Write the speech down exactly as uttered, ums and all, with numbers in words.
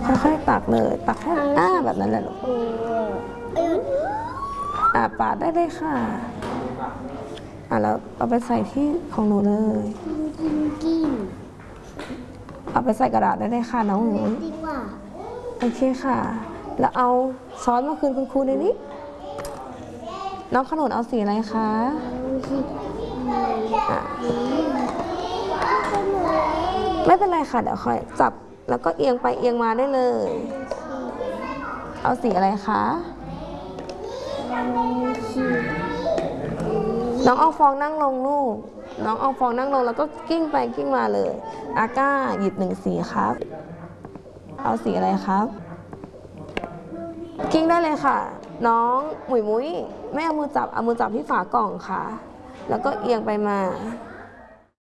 ค่อยๆตักเลยตักให้อ่าแบบนั้นแหละลูกอ่าปาดได้เลยค่ะอ่าแล้วเอาไปใส่ที่ของหนูเลยเอาไปใส่กระดาษได้เลยค่ะน้องหนูโอเคค่ะแล้วเอาช้อนมาคืนคุณครูในนี้น้องขนุนเอาสีอะไรคะไม่เป็นไรค่ะเดี๋ยวค่อยจับแล้วก็เอียงไปเอียงมาได้เลยเอาสีอะไรคะน้องเอาฟองนั่งลงลูกน้องเอาฟองนั่งลงแล้วก็กิ้งไปกิ้งมาเลยอาก้าหยิบหนึ่งสีครับเอาสีอะไรครับกิ้งได้เลยค่ะน้องหมุยมุ้ยไม่เอามือจับเอามือจับที่ฝากล่องค่ะแล้วก็เอียงไปมา